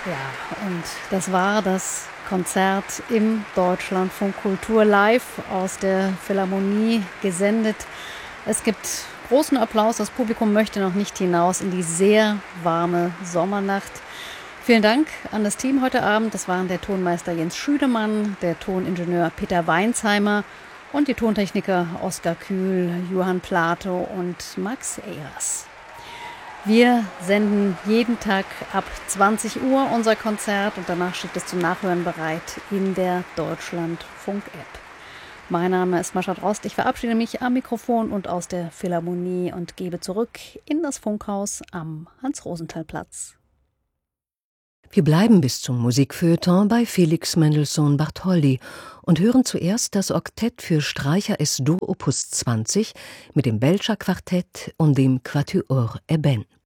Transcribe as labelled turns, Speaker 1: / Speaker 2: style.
Speaker 1: Ja, und das war das Konzert im Deutschlandfunk Kultur live aus der Philharmonie gesendet. Es gibt großen Applaus. Das Publikum möchte noch nicht hinaus in die sehr warme Sommernacht. Vielen Dank an das Team heute Abend. Das waren der Tonmeister Jens Schüdemann, der Toningenieur Peter Weinsheimer und die Tontechniker Oskar Kühl, Johann Plato und Max Ehlers. Wir senden jeden Tag ab 20 Uhr unser Konzert und danach steht es zum Nachhören bereit in der Deutschlandfunk-App. Mein Name ist Mascha Drost. Ich verabschiede mich am Mikrofon und aus der Philharmonie und gebe zurück in das Funkhaus am Hans-Rosenthal-Platz.
Speaker 2: Wir bleiben bis zum Musikfeuilleton bei Felix Mendelssohn Bartholdy und hören zuerst das Oktett für Streicher es-Dur Opus 20 mit dem Belcher Quartett und dem Quatuor Eben.